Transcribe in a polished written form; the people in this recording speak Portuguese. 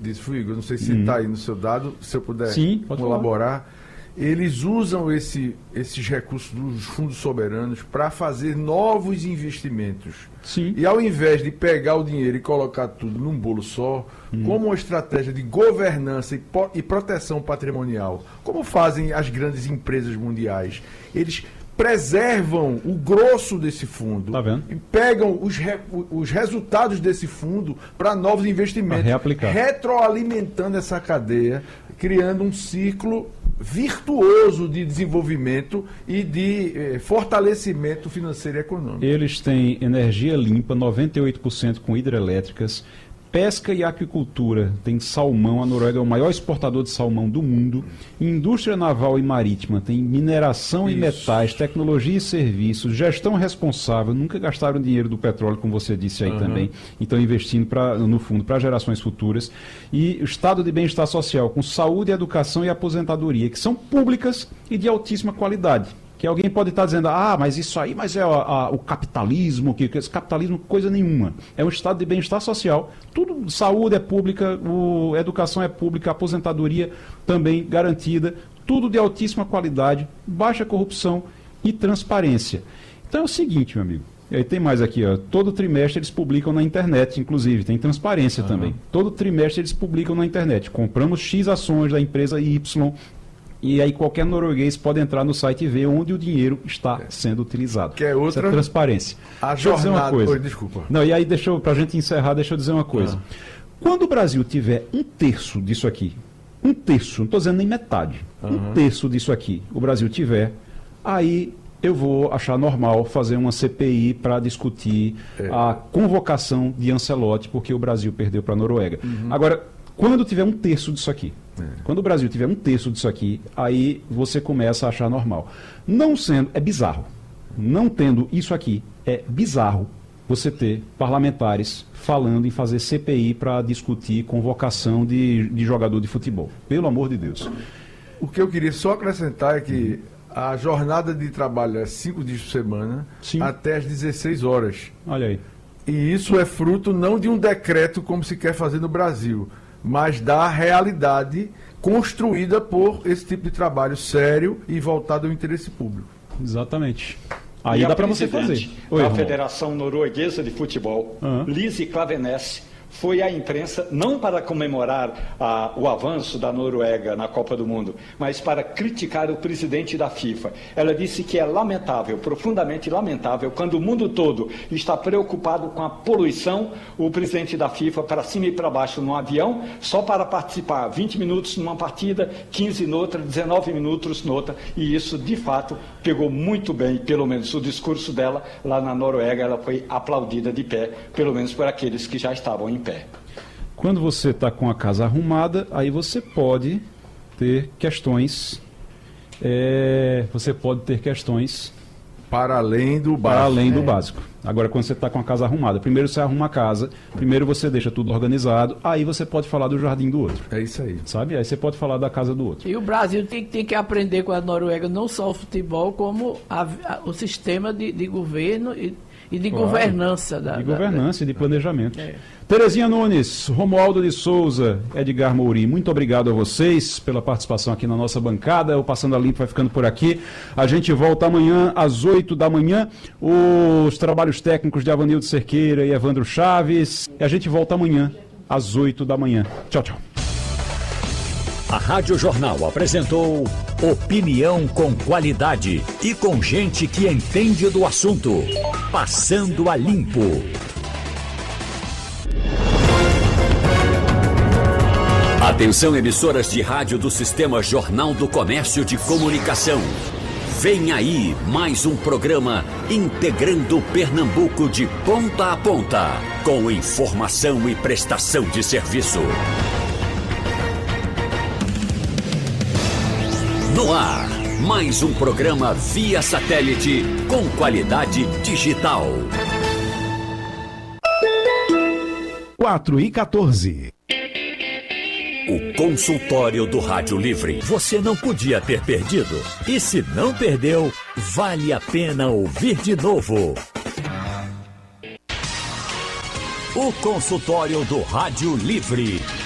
disso, Igor, não sei se está aí no seu dado, se eu puder colaborar. Falar. Eles usam esses recursos dos fundos soberanos para fazer novos investimentos. Sim. E ao invés de pegar o dinheiro e colocar tudo num bolo só, como uma estratégia de governança e proteção patrimonial, como fazem as grandes empresas mundiais, eles preservam o grosso desse fundo, tá vendo? E pegam os resultados desse fundo para novos investimentos, retroalimentando essa cadeia, criando um ciclo virtuoso de desenvolvimento e de fortalecimento financeiro e econômico. Eles têm energia limpa, 98% com hidrelétricas, pesca e aquicultura, tem salmão, a Noruega é o maior exportador de salmão do mundo, indústria naval e marítima, tem mineração e metais, tecnologia e serviços, gestão responsável, nunca gastaram dinheiro do petróleo, como você disse aí também, então investindo no fundo para gerações futuras, e o estado de bem-estar social, com saúde, educação e aposentadoria, que são públicas e de altíssima qualidade. Que alguém pode estar dizendo, mas isso aí, mas é o capitalismo, que esse capitalismo coisa nenhuma. É um estado de bem-estar social, tudo, saúde é pública, educação é pública, aposentadoria também garantida, tudo de altíssima qualidade, baixa corrupção e transparência. Então é o seguinte, meu amigo, e aí tem mais aqui, todo trimestre eles publicam na internet, inclusive, tem transparência também. Todo trimestre eles publicam na internet, compramos X ações da empresa Y, e aí qualquer norueguês pode entrar no site e ver onde o dinheiro está sendo utilizado. Que é outra... Essa transparência. Deixa eu dizer uma coisa. Desculpa. Não, e aí, para a gente encerrar, deixa eu dizer uma coisa. Quando o Brasil tiver um terço disso aqui, não estou dizendo nem metade, um terço disso aqui, o Brasil tiver, aí eu vou achar normal fazer uma CPI para discutir a convocação de Ancelotti, porque o Brasil perdeu para a Noruega. Agora, quando tiver um terço disso aqui, quando o Brasil tiver um terço disso aqui, aí você começa a achar normal. Não sendo, é bizarro. Não tendo isso aqui, é bizarro você ter parlamentares falando em fazer CPI para discutir convocação de jogador de futebol. Pelo amor de Deus. O que eu queria só acrescentar é que a jornada de trabalho é 5 dias por semana, até às 16 horas. Olha aí. E isso é fruto não de um decreto como se quer fazer no Brasil, mas da realidade construída por esse tipo de trabalho sério e voltado ao interesse público. Exatamente. Aí dá para você fazer. A Federação Norueguesa de Futebol, Lise Klaveness, foi à imprensa não para comemorar o avanço da Noruega na Copa do Mundo, mas para criticar o presidente da FIFA. Ela disse que é lamentável, profundamente lamentável, quando o mundo todo está preocupado com a poluição, o presidente da FIFA para cima e para baixo num avião, só para participar 20 minutos numa partida, 15 noutra, 19 minutos noutra, e isso de fato pegou muito bem, pelo menos o discurso dela lá na Noruega, ela foi aplaudida de pé, pelo menos por aqueles que já estavam em pé. Quando você está com a casa arrumada, aí você pode ter questões. Para além do básico. Para além do básico. Agora, quando você está com a casa arrumada, primeiro você arruma a casa, primeiro você deixa tudo organizado, aí você pode falar do jardim do outro. É isso aí. Sabe? Aí você pode falar da casa do outro. E o Brasil tem que aprender com a Noruega, não só o futebol, como o sistema de governo e de governança. De governança e de planejamento. Terezinha Nunes, Romualdo de Souza, Edgar Mouri, muito obrigado a vocês pela participação aqui na nossa bancada. O Passando a Limpo vai ficando por aqui. A gente volta amanhã às 8 da manhã. Os trabalhos técnicos de Avanildo Cerqueira e Evandro Chaves. E a gente volta amanhã às 8 da manhã. Tchau, tchau. A Rádio Jornal apresentou opinião com qualidade e com gente que entende do assunto. Passando a Limpo. Atenção, emissoras de rádio do Sistema Jornal do Comércio de Comunicação. Vem aí mais um programa integrando Pernambuco de ponta a ponta, com informação e prestação de serviço. No ar, mais um programa via satélite com qualidade digital. 4h14. O consultório do Rádio Livre. Você não podia ter perdido. E se não perdeu, vale a pena ouvir de novo. O consultório do Rádio Livre.